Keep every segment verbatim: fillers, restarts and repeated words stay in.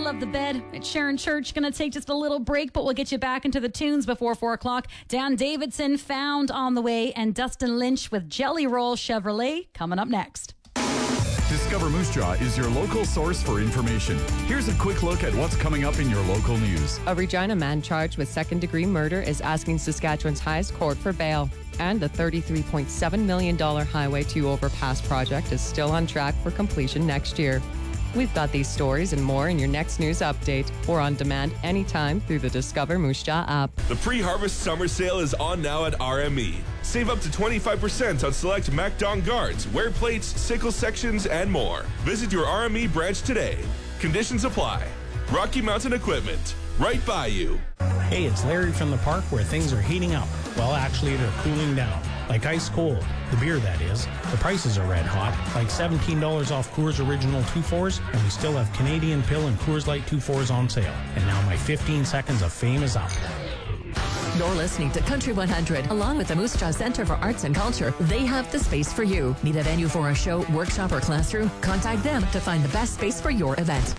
love the bed. It's Sharon Church. Going to take just a little break, but we'll get you back into the tunes before four o'clock. Dan Davidson, Found on the Way, and Dustin Lynch with Jelly Roll Chevrolet coming up next. Discover Moose Jaw is your local source for information. Here's a quick look at what's coming up in your local news. A Regina man charged with second-degree murder is asking Saskatchewan's highest court for bail. And the thirty-three point seven million dollars Highway two overpass project is still on track for completion next year. We've got these stories and more in your next news update or on demand anytime through the Discover Moose Jaw app. The pre-harvest summer sale is on now at R M E. Save up to twenty-five percent on select MacDon guards, wear plates, sickle sections, and more. Visit your R M E branch today. Conditions apply. Rocky Mountain Equipment, right by you. Hey, it's Larry from the park where things are heating up. Well, actually, they're cooling down. Like ice cold. The beer, that is. The prices are red hot. Like seventeen dollars off Coors Original two fours, and we still have Canadian Pill and Coors Light two fours on sale. And now my fifteen seconds of fame is up. You're listening to Country one hundred. Along with the Moose Jaw Centre for Arts and Culture, they have the space for you. Need a venue for a show, workshop, or classroom? Contact them to find the best space for your event.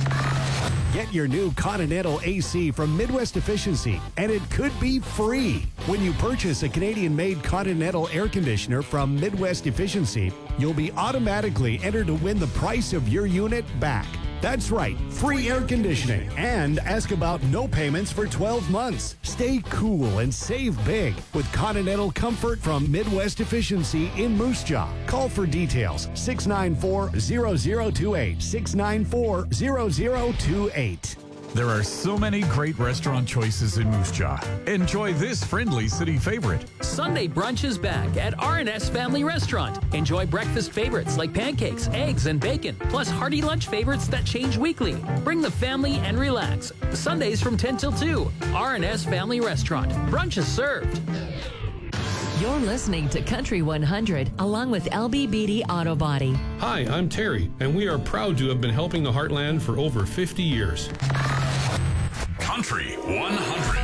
Get your new Continental A C from Midwest Efficiency, and it could be free. When you purchase a Canadian-made Continental air conditioner from Midwest Efficiency, you'll be automatically entered to win the price of your unit back. That's right, free air conditioning. And ask about no payments for twelve months. Stay cool and save big with Continental Comfort from Midwest Efficiency in Moose Jaw. Call for details, six nine four, zero zero two eight, six nine four, zero zero two eight. There are so many great restaurant choices in Moose Jaw. Enjoy this friendly city favorite. Sunday brunch is back at R and S Family Restaurant. Enjoy breakfast favorites like pancakes, eggs, and bacon, plus hearty lunch favorites that change weekly. Bring the family and relax. Sundays from ten till two. R and S Family Restaurant. Brunch is served. You're listening to Country one hundred, along with L B B D Auto Body. Hi, I'm Terry, and we are proud to have been helping the Heartland for over fifty years. Country one hundred.